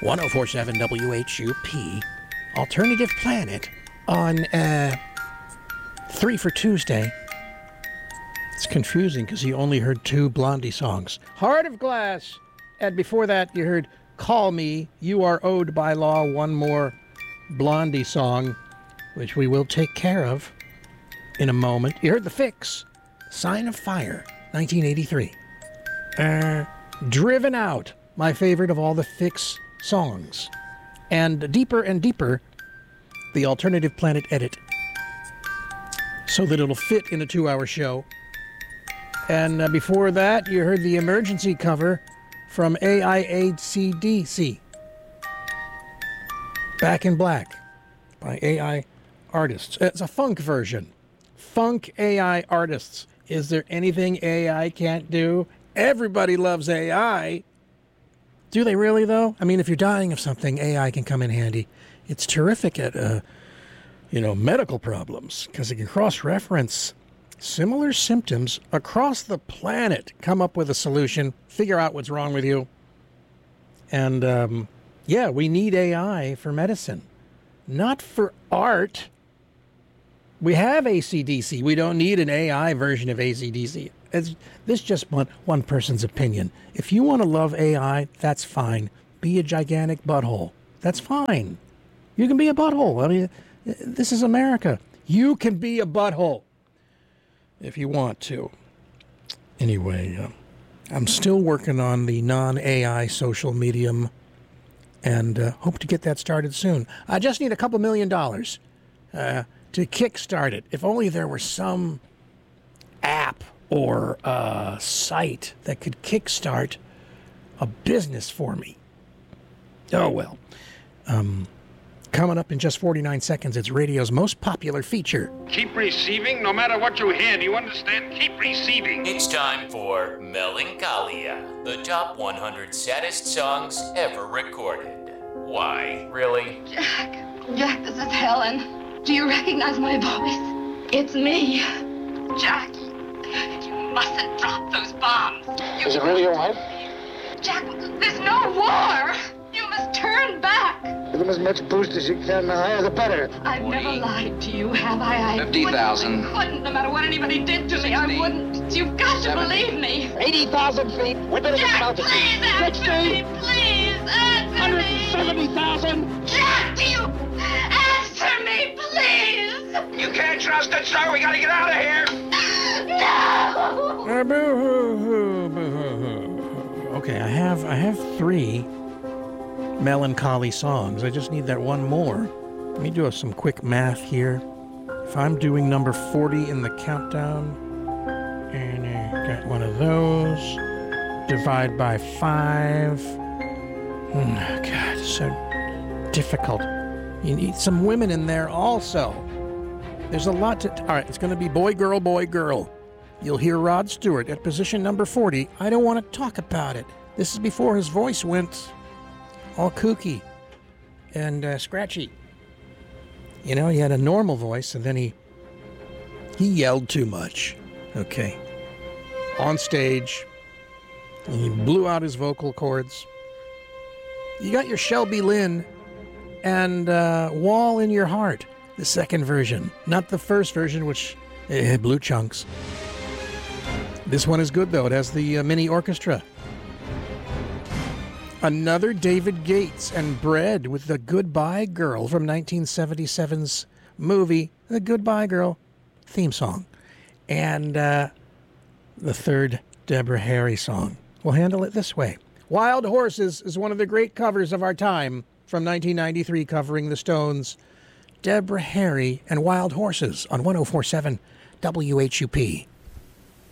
1047 WHUP, Alternative Planet, on 3 for Tuesday. It's confusing because you only heard 2 Blondie songs. Heart of Glass, and before that you heard Call Me, You Are Owed by Law, one more Blondie song, which we will take care of in a moment. You heard The Fix, Sign of Fire, 1983. Driven Out, my favorite of all the Fix songs. And Deeper, the Alternative Planet edit, so that it'll fit in a 2-hour show. And before that, you heard the emergency cover from AIACDC, Back in Black, by AI Artists. It's a funk version. Funk AI Artists. Is there anything AI can't do? Everybody loves AI. Do they really, though? I mean, if you're dying of something, AI can come in handy. It's terrific at, medical problems, because it can cross-reference similar symptoms across the planet, come up with a solution, figure out what's wrong with you. And, we need AI for medicine, not for art. We have AC/DC. We don't need an AI version of AC/DC. This is just one person's opinion. If you want to love AI, that's fine. Be a gigantic butthole. That's fine. You can be a butthole. I mean, this is America. You can be a butthole if you want to. Anyway, I'm still working on the non-AI social medium and hope to get that started soon. I just need a couple $1 million to kickstart it. If only there were some app or a site that could kickstart a business for me. Oh, well. Coming up in just 49 seconds, it's radio's most popular feature. Keep receiving no matter what you hear. Do you understand? Keep receiving. It's time for Melancholia, the top 100 saddest songs ever recorded. Why? Really? Jack, this is Helen. Do you recognize my voice? It's me. Jack, you mustn't drop those bombs. Is it really your wife? Jack, there's no war. You must turn back. Give them as much boost as you can, the higher the better. I've never lied to you, have I? 50,000. I couldn't, no matter what anybody did to me, I wouldn't. You've got to believe me. 80,000 feet. We better get them out Jack, to please answer me, please answer me. 170,000. Jack, do you answer me, please? You can't trust it, sir. We gotta get out of here. No! Boo-hoo, boo-hoo. Okay, I have 3 melancholy songs. I just need that one more. Let me do some quick math here. If I'm doing number 40 in the countdown, and I got one of those, divide by 5. Oh, God, so difficult. You need some women in there also. There's a lot to... All right, it's going to be boy, girl, boy, girl. You'll hear Rod Stewart at position number 40. I don't want to talk about it. This is before his voice went all kooky and scratchy. You know, he had a normal voice, and then he yelled too much. Okay. On stage, and he blew out his vocal cords. You got your Shelby Lynn and Wall in Your Heart, the second version, not the first version, which had blue chunks. This one is good, though. It has the mini orchestra. Another David Gates and Bread with the Goodbye Girl from 1977's movie, The Goodbye Girl theme song. And the third Deborah Harry song. We'll handle it this way. Wild Horses is one of the great covers of our time from 1993, covering the Stones. Deborah Harry and Wild Horses on 1047 WHUP.